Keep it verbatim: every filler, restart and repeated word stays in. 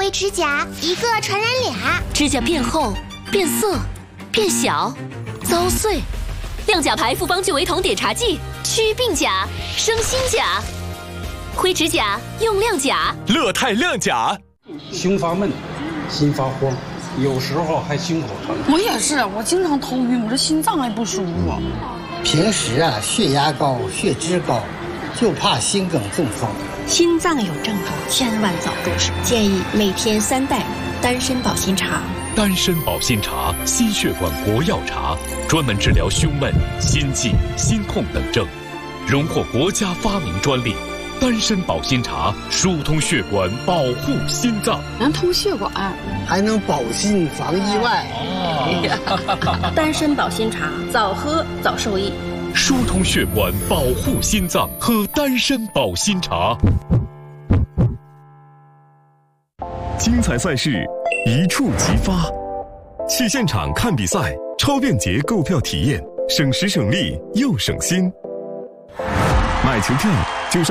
灰指甲，一个传染俩。 指甲变厚、变色、变小、遭碎。亮甲牌复方聚维酮碘茶剂，祛病甲，生新甲。灰指甲用亮甲， 乐泰亮甲。 胸发闷，心发慌，有时候还心口疼。 我也是，我经常头晕，我这心脏还不舒服。 平时啊，血压高、血脂高，就怕心梗中风。 心脏有症状，千万早重视。建议每天三袋丹参保心茶。 丹参保心茶，心血管国药茶，专门治疗胸闷、心悸、心痛等症，荣获国家发明专利。丹参保心茶疏通血管，保护心脏， 能通血管， 还能保心防意外。 哦、丹参保心茶，早喝早受益。 疏通血管，保护心脏，喝丹参保心茶。 精彩赛事一触即发，去现场看比赛，超便捷购票体验，省时省力又省心。买球票就上